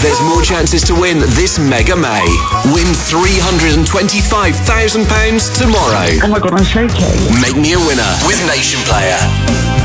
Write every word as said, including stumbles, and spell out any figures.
There's more chances to win this Mega May. Win three hundred twenty-five thousand pounds tomorrow. Oh my God, I'm shaking. Make me a winner with Nation Player.